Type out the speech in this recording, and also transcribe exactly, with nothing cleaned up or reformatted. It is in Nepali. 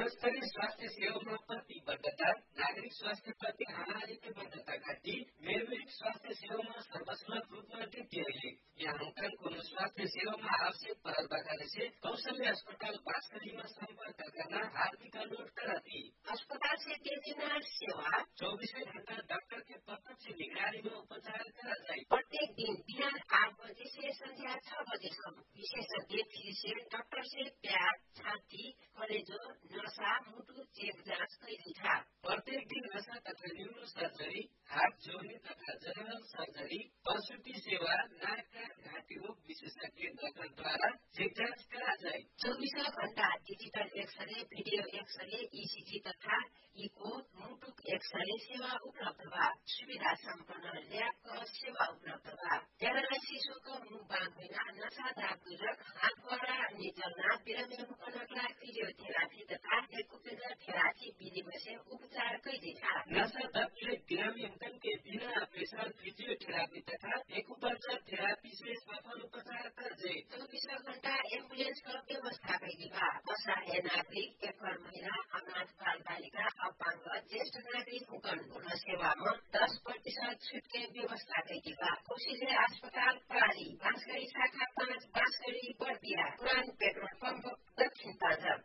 गुणस्तरीय स्वास्थ्य सेवामा प्रतिबद्धता, नागरिक स्वास्थ्य प्रति हमारी प्रतिबद्धता घटी, मेरुलिक स्वास्थ्य सेवामा सर्वस्व रूपमा टिकिए यहाँ कुनै स्वास्थ्य सेवामा आवश्यक परालबाका से कौशल्य अस्पताल बाँसकरीमा सम्पर्क गर्न हार्दिक अनुरोध कराती। अस्पताल से तेजीनाथ सेवा चौबीसों घंटा डॉक्टर के प्रत्यक्ष निगरानी में उपचार करा जाए। प्रत्येक दिन बिहान आठ बजे से संध्या छह बजेसम्म विशेषज्ञ फिजिशियन डॉक्टर से प्यार, छाती, कलेजो, नसा, मुटु चेक जाँच कैदी था। प्रत्येक दिन नशा तथा न्यूरो सर्जरी, हार्ट जोड़ने तथा जनरल सर्जरी, प्रसूति सेवा, नाक कान घाटी रोग विशेषज्ञ डाक्टरद्वारा चेक जाँच करा जाए। चौबीसों घंटा digital x-ray, video x-ray, ECG तथा इको, मुटु एक्सरे सेवा उपलब्ध बा। सुविधा सम्पन्न ल्याब सेवा उपलब्ध बा। जन्मलाई शिशुको मुख बाँध बिना नशा दाग बुझक हातबाट निचल्ना बिरामी मुखनकलाई फिजियोथेरापी तथा एक्युपेजर थेरापी विधिमा से उपचार कैदी था। नशा दबले बिरामी के बिना ऑपरेशन फिजियोथेरापी तथा एक्युपंक्चर थेरापी से सफल उपचार कर जे। चौबीसों घंटा एम्बुलेंस का व्यवस्था कैदी बा। असहाय नागरिक, एकल महिला, अनाथ बाल बालिका, अपाङ्ग, ज्येष्ठ नागरिक हुकन पूर्ण सेवामा दस प्रतिशत छुट के व्यवस्था कैदी बा। कौशल्य अस्पताल प्राली बाँसगढी शाखा पाँच बाँसगढी बर्दिया पुरान पेट्रोल पंप दक्षिण ताजा